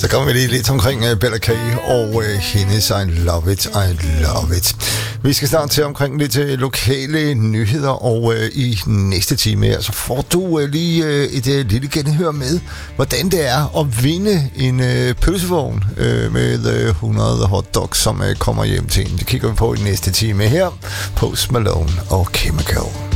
Så kommer vi lige lidt omkring Bella K og hendes I Love It, I Love It. Vi skal snart til omkring lidt lokale nyheder, og i næste time her, så får du lige et lille genhør med, hvordan det er at vinde en pølsevogn med 100 hotdogs, som kommer hjem til en. Det kigger vi på i næste time her. Post Malone og Chemical.